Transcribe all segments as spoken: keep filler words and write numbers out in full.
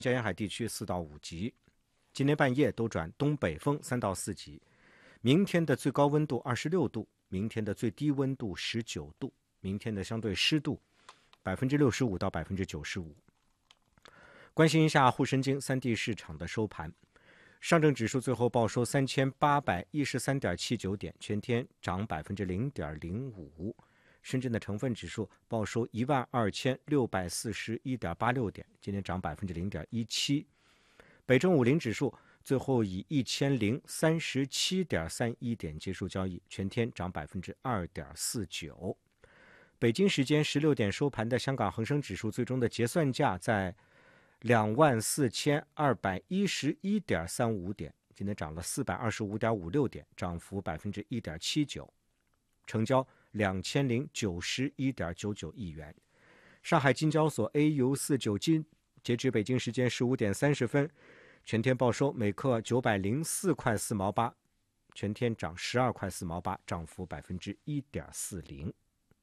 江沿海地区四到五级，今天半夜都转东北风三到四级。明天的最高温度二十六度，明天的最低温度十九度，明天的相对湿度百分之六十五到百分之九十五。关心一下沪深京三地市场的收盘，上证指数最后报收三千八百一十三点七九点，全天涨百分之零点零五。深圳的成分指数报收一万二千六百四十一点八六点，今天涨百分之零点一七。北证五零指数最后以一千零三十七点三一点结束交易，全天涨百分之二点四九。北京时间十六点收盘的香港恒生指数最终的结算价在两万四千二百一十一点三五点，今天涨了四百二十五点五六点，涨幅百分之一点七九，成交两千零九十一点九九亿元。上海金交所 A 五四九金截至北京时间十五点三十分，全天报收每克九百零四块四毛八，全天涨十二块四毛八，涨幅百分之一点四零。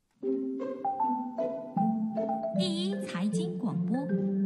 第一财经广播，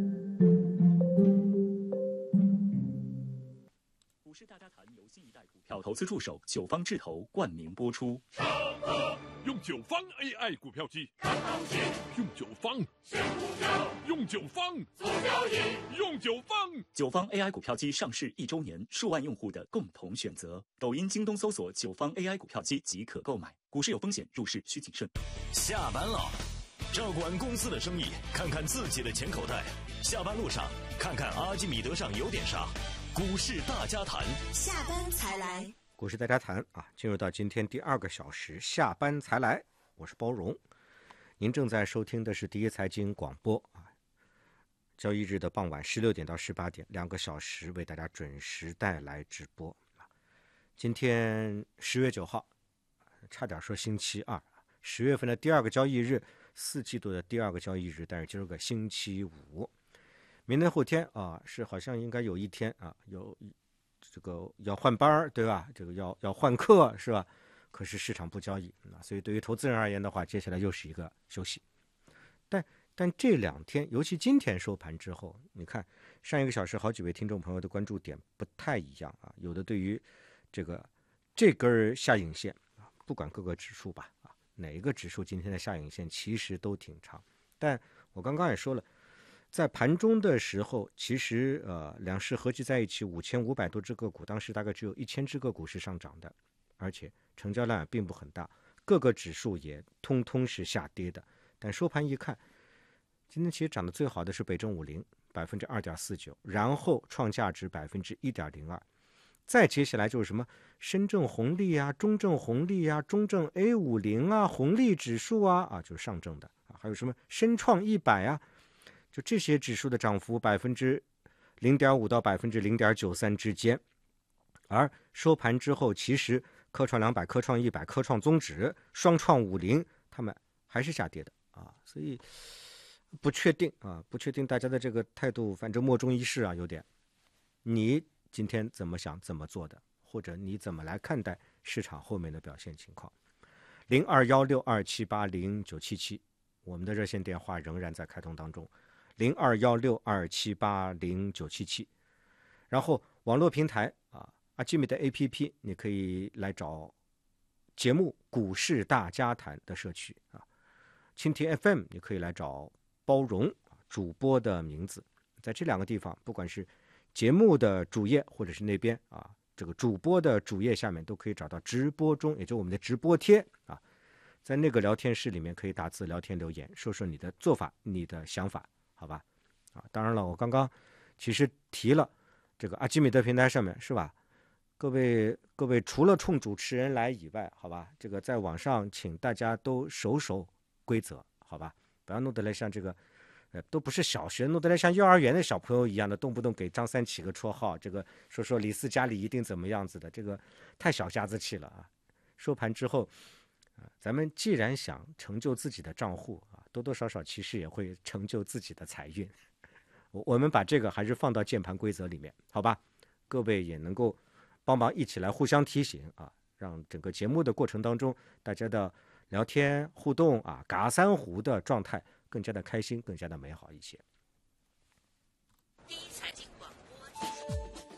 股市大家谈由新一代股票投资助手九方智投冠名播出。 用九方 A I 股票机，用九方选股票，用九方做交易，用九方。 九方 A I 股票机上市一周年，数万用户的共同选择。抖音、京东搜索九方 A I 股票机即可购买。股市有风险，入市需谨慎。 下班了，照管公司的生意，看看自己的钱口袋。下班路上，看看阿基米德上有点啥。股市大家谈， 下班才来。 股市大家谈啊，进入到今天第二个小时，下班才来，我是包荣。您正在收听的是第一财经广播啊，交易日的傍晚十六点到十八点，两个小时为大家准时带来直播。今天十月九号，差点说星期二，十月份的第二个交易日，四季度的第二个交易日，但是今儿个星期五，明天后天啊，是好像应该有一天啊，有这个要换班，对吧？这个要要换课，是吧？可是市场不交易啊，所以对于投资人而言的话，接下来又是一个休息。但但这两天，尤其今天收盘之后，你看上一个小时好几位听众朋友的关注点不太一样啊，有的对于这个这根下影线啊，不管各个指数吧啊，哪一个指数今天的下影线其实都挺长。但我刚刚也说了，在盘中的时候，其实呃两市合计在一起五千五百多只个股，当时大概只有一千只个股是上涨的，而且成交量也并不很大，各个指数也通通是下跌的。但收盘一看，今天其实涨得最好的是北证五零百分之二点四九，然后创价值百分之一点零二。再接下来就是什么深证红利啊、中证红利啊、中证 A 五十 啊、红利指数啊啊，就是上证的啊，还有什么深创一百啊，就这些指数的涨幅百分之零点五到百分之零点九三之间。而收盘之后，其实科创两百、科创一百、科创综指、双创五零，他们还是下跌的啊，所以不确定啊，不确定大家的这个态度，反正莫衷一是啊，有点。你今天怎么想怎么做的，或者你怎么来看待市场后面的表现情况？零二幺六二七八零九七七，我们的热线电话仍然在开通当中，零二幺六二七八零九七七。然后网络平台啊，阿基米的 A P P， 你可以来找节目《股市大家谈》的社区啊，蜻蜓 F M 你可以来找包容主播的名字，在这两个地方，不管是节目的主页或者是那边啊，这个主播的主页下面都可以找到直播中，也就我们的直播贴啊，在那个聊天室里面可以打字聊天留言，说说你的做法、你的想法，好吧？啊，当然了，我刚刚其实提了这个阿基米德平台上面是吧？各位各位，除了冲主持人来以外，好吧，这个在网上请大家都守守规则，好吧？不要弄得来像这个。呃，都不是小学，弄得来像幼儿园的小朋友一样的，动不动给张三起个绰号，这个说说李四家里一定怎么样子的，这个太小家子气了啊！收盘之后，啊、呃，咱们既然想成就自己的账户啊，多多少少其实也会成就自己的财运。我我们把这个还是放到键盘规则里面，好吧？各位也能够帮忙一起来互相提醒啊，让整个节目的过程当中，大家的聊天互动啊，嘎三胡的状态更加的开心，更加的美好一些。 第一财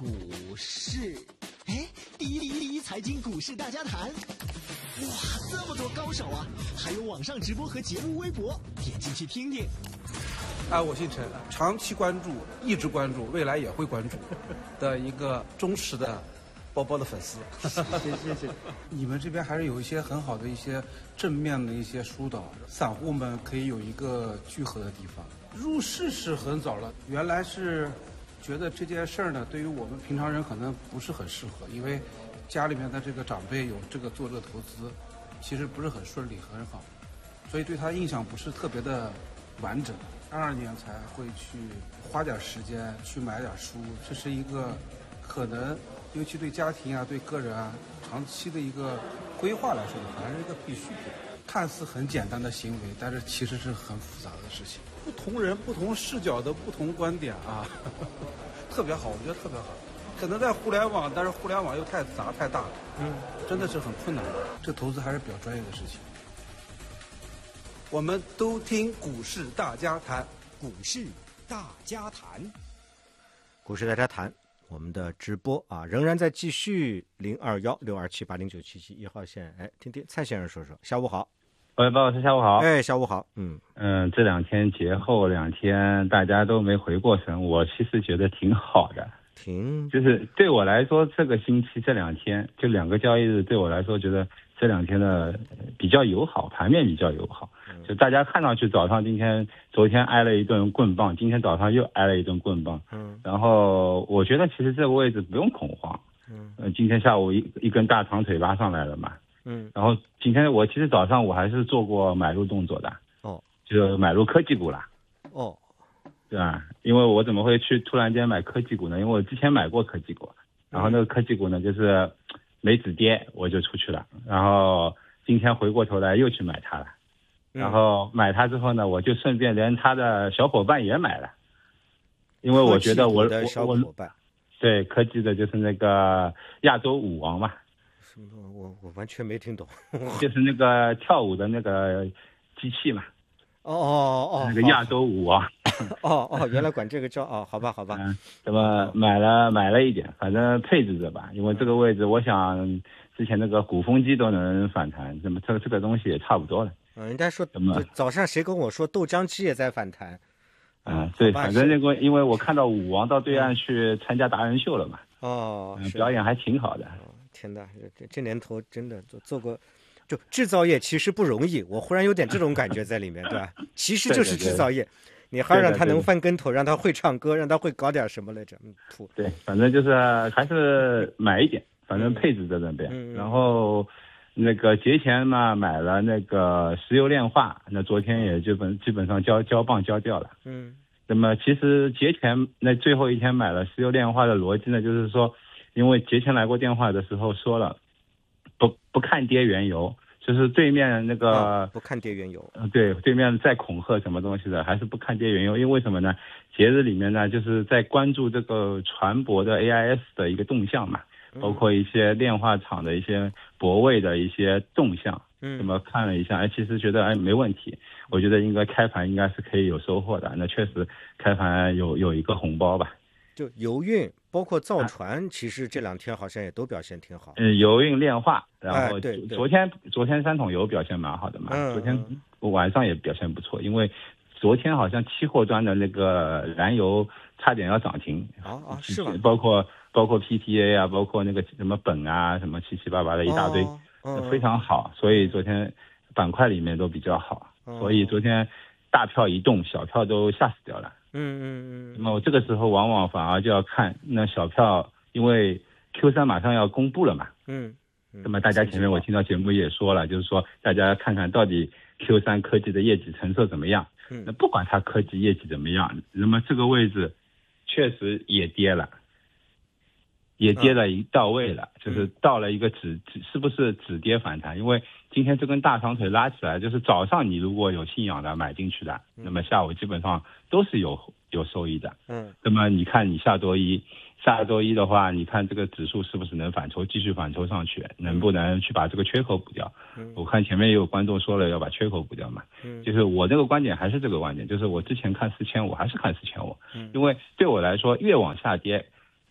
股市，哎，第一第一第一财经股市大家谈，哇，这么多高手啊！还有网上直播和节目微博，点进去听听。 啊，我姓陈，长期关注，一直关注，未来也会关注的一个忠实的包包的粉丝。谢谢谢谢。你们这边还是有一些很好的一些正面的一些疏导，散户们可以有一个聚合的地方。入市是很早了，原来是觉得这件事儿呢，对于我们平常人可能不是很适合，因为家里面的这个长辈有这个做这个投资，其实不是很顺利很好，所以对他印象不是特别的完整。二二年才会去花点时间去买点书，这是一个可能尤其对家庭啊对个人啊长期的一个规划来说的，还是一个必需品。看似很简单的行为，但是其实是很复杂的事情。不同人不同视角的不同观点啊，呵呵特别好，我觉得特别好。可能在互联网，但是互联网又太杂太大，嗯，真的是很困难的。这投资还是比较专业的事情。我们都听股市大家谈， 股市大家谈， 股市大家谈，我们的直播啊仍然在继续。零二幺六二七八零九七七一号线，哎，听听蔡先生说说。下午好。 喂，包老师，下午好。 哎，下午好。嗯嗯，这两天节后两天大家都没回过神，我其实觉得挺好的。 挺就是对我来说，这个星期这两天就两个交易日，对我来说觉得这两天的比较友好，盘面比较友好。就大家看上去早上今天昨天挨了一顿棍棒，今天早上又挨了一顿棍棒。嗯，然后我觉得其实这个位置不用恐慌。嗯，呃，今天下午一一根大长腿拉上来了嘛。嗯，然后今天我其实早上我还是做过买入动作的。哦，就买入科技股啦。哦，对吧？因为我怎么会去突然间买科技股呢？因为我之前买过科技股，然后那个科技股呢就是没止跌我就出去了，然后今天回过头来又去买它了。然后买它之后呢，我就顺便连他的小伙伴也买了，因为我觉得我我我对科技的就是那个亚洲舞王嘛。 什么？我我完全没听懂。 就是那个跳舞的那个机器嘛。 哦哦哦， 那个亚洲舞王。 哦哦，原来管这个叫哦，好吧好吧。 嗯，那么买了买了一点，反正配置着吧，因为这个位置我想之前那个鼓风机都能反弹，那么这个这个东西也差不多了。 嗯，人家说早上谁跟我说豆浆机也在反弹？ 嗯，对，反正那个因为我看到舞王到对岸去参加达人秀了嘛。哦，嗯、表演还挺好的。 哦、天哪，这这年头真的做做过，就制造业其实不容易。我忽然有点这种感觉在里面，对吧？其实就是制造业，对对对，你还让他能翻跟头，让他会唱歌，让他会搞点什么来着？嗯，土。 对，反正就是还是买一点，反正配置在那边，嗯、然后。那个节前嘛，买了那个石油炼化，那昨天也基本基本上交交棒交掉了。嗯，那么其实节前那最后一天买了石油炼化的逻辑呢，就是说，因为节前来过电话的时候说了，不不看跌原油，就是对面那个、 哦、不看跌原油。 呃，对，对面在恐吓什么东西的，还是不看跌原油，因为什么呢？节日里面呢，就是在关注这个船舶的 A I S 的一个动向嘛。包括一些炼化厂的一些泊位的一些动向，嗯，那么看了一下，哎，其实觉得哎没问题，我觉得应该开盘应该是可以有收获的。那确实开盘有有一个红包吧。 就油运包括造船，啊、其实这两天好像也都表现挺好。 嗯，油运炼化，然后哎、对对昨天昨天三桶油表现蛮好的嘛，嗯、昨天晚上也表现不错，因为昨天好像期货端的那个燃油差点要涨停。 啊啊，是吗？ 包括。包括 P T A 啊，包括那个什么苯啊，什么七七八八的一大堆，哦嗯、非常好。所以昨天板块里面都比较好，哦、所以昨天大票一动，小票都吓死掉了。嗯嗯嗯。那么我这个时候往往反而就要看那小票，因为 Q 三马上要公布了嘛。嗯。嗯那么大家前面我听到节目也说了，就是说大家看看到底 Q 三科技的业绩成色怎么样。嗯。那不管它科技业绩怎么样，那么这个位置确实也跌了。也跌了一到位了，嗯、就是到了一个止止，是不是止跌反弹？因为今天这根大长腿拉起来，就是早上你如果有信仰的买进去的，嗯、那么下午基本上都是有有收益的。嗯，那么你看你下周一，下周一的话，你看这个指数是不是能反抽，继续反抽上去，能不能去把这个缺口补掉？嗯，我看前面也有观众说了要把缺口补掉嘛。嗯，就是我这个观点还是这个观点，就是我之前看四千五还是看四千五，因为对我来说越往下跌。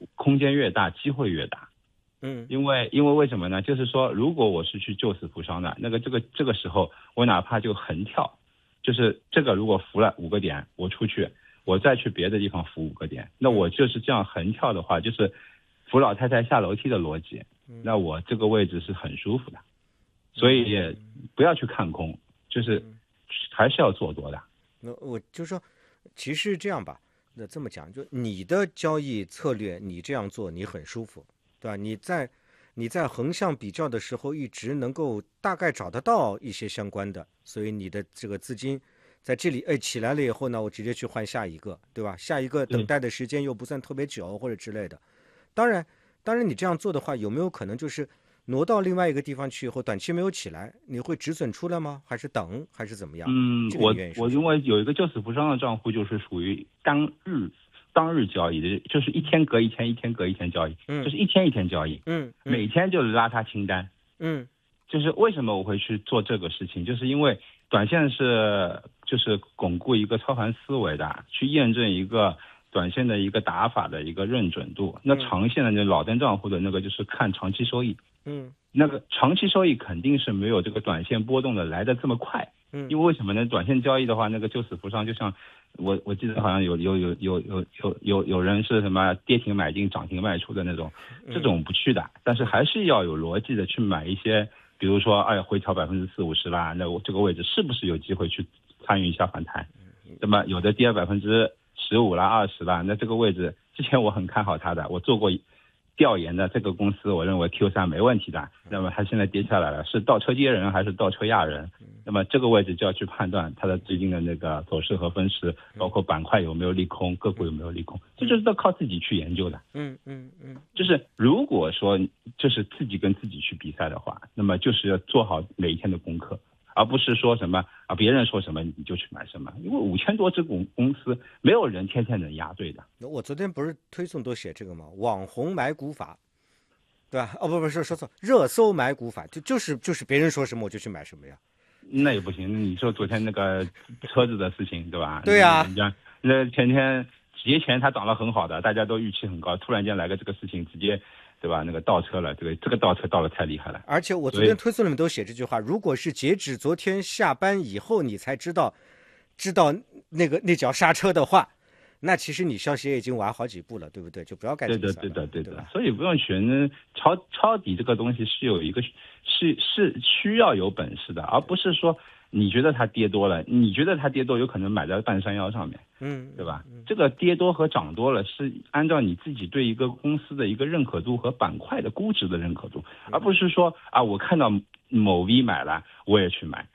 空间越大，机会越大。 嗯， 因为因为为什么呢？就是说，如果我是去救死扶伤的，那个这个这个时候，我哪怕就横跳，就是这个如果扶了五个点，我出去，我再去别的地方扶五个点，那我就是这样横跳的话，就是扶老太太下楼梯的逻辑，那我这个位置是很舒服的，所以也不要去看空，就是还是要做多的。 那我就说，其实这样吧，那这么讲，就你的交易策略，你这样做你很舒服。对吧？你在你在横向比较的时候，一直能够大概找得到一些相关的，所以你的这个资金在这里哎起来了以后呢，我直接去换下一个，对吧？下一个等待的时间又不算特别久或者之类的。当然，当然你这样做的话，有没有可能就是挪到另外一个地方去以后，短期没有起来，你会止损出来吗？还是等，还是怎么样？ 嗯， 这个我你愿意说我因为有一个救死扶伤的账户，就是属于当日。当日交易的，就是一天隔一天，一天隔一天交易， 嗯， 就是一天一天交易， 嗯，嗯每天就拉他清单， 嗯， 就是为什么我会去做这个事情，就是因为短线是就是巩固一个操盘思维的，去验证一个短线的一个打法的一个认准度。那长线的那老登账户的那个就是看长期收益， 嗯， 那个长期收益肯定是没有这个短线波动的来的这么快， 嗯， 因为为什么呢？短线交易的话，那个救死扶伤就像。我我记得好像有有有有有有有有人是什么跌停买进涨停卖出的那种，这种不去的，但是还是要有逻辑的去买一些，比如说哎回调百分之四五十啦，那我这个位置是不是有机会去参与一下反弹？那么有的跌百分之十五啦二十啦，那这个位置之前我很看好它的，我做过调研的这个公司，我认为 Q 三没问题的，那么它现在跌下来了，是倒车接人还是倒车压人？那么这个位置就要去判断它的最近的那个走势和分时，包括板块有没有利空，个股有没有利空，这就是要靠自己去研究的。 嗯嗯嗯， 就是如果说就是自己跟自己去比赛的话，那么就是要做好每一天的功课，而不是说什么啊别人说什么你就去买什么，因为五千多只公公司，没有人天天能压对的。 我昨天不是推送都写这个吗？网红买股法。对吧？哦，不不是说错，热搜买股法就就是就是别人说什么我就去买什么呀。 那也不行，你说昨天那个车子的事情，对吧？ 对呀、啊， 人家那前天节前它涨得很好的，大家都预期很高，突然间来个这个事情，直接对吧？那个倒车了，这个这个倒车倒得太厉害了。 而且我昨天推送里面都写这句话：如果是截止昨天下班以后你才知道知道那个那脚刹车的话。那其实你消息也已经晚好几步了，对不对？就不要干这个事了。 对的，对的，对的。 对所以不用学抄抄底这个东西是有一个是是需要有本事的，而不是说你觉得它跌多了，你觉得它跌多有可能买在半山腰上面， 嗯， 对吧？ 嗯、 这个跌多和涨多了是按照你自己对一个公司的一个认可度和板块的估值的认可度，而不是说啊我看到某 V 买了我也去买，